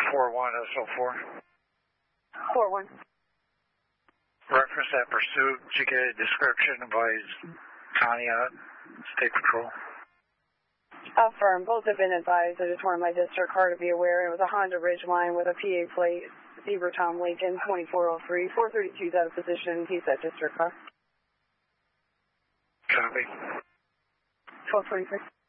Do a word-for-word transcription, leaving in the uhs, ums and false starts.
four one S O four. four one. Reference that pursuit. Did you get a description by Pontiac State Patrol? Affirm. Both have been advised. I just wanted my district car to be aware. It was a Honda Ridgeline with a P A plate. Beaver Tom Lincoln, twenty-four oh three. four thirty-two is out of position. He's at district car. Copy. twelve twenty-six.